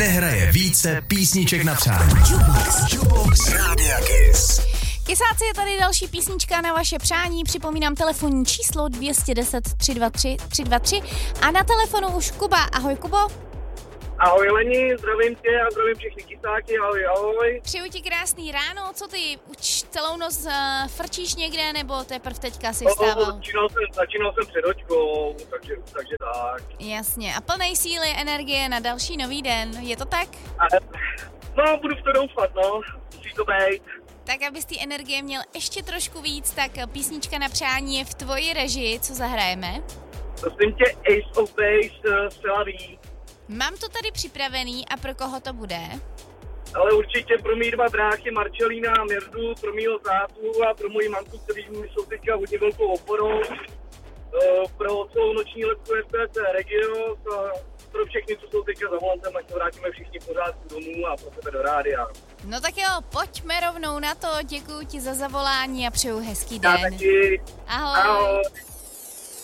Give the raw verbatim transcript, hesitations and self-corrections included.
nehraje více písniček na přání. Jukebox, Jukebox Rádia Kiss. Kysáci, je tady další písnička na vaše přání. Připomínám telefonní číslo dvě deset tři dva tři tři dva tři a na telefonu už Kuba. Ahoj, Kubo. Ahoj Leni, zdravím tě a zdravím všechny kysáky, ahoj, ahoj. Přeju ti krásný ráno, co ty, už celou noc uh, frčíš někde, nebo teprv teďka si No, vstával? začínal jsem, začínal jsem před očkou, takže, takže tak. Jasně, a plnej síly, energie na další nový den, je to tak? A, no, budu v to doufat, no, musí to být. Tak abys ty energie měl ještě trošku víc, tak písnička na přání je v tvoji režii, co zahrajeme? Prosím tě, Ace of Base, zcela ví. Mám to tady připravený a pro koho to bude? Ale určitě pro mý dva bráchy, Marcelína a Mirdu, pro mýho tátu a pro moji mamku, kteří mi jsou teďka hodně velkou oporou, pro celou noční letku S P C Regios a pro všechny, co jsou teďka za volantem, ať se vrátíme všichni pořádku domů a pro sebe do rádia. No tak jo, pojďme rovnou na to, děkuji ti za zavolání a přeju hezký den. Já taky. Ahoj. Ahoj.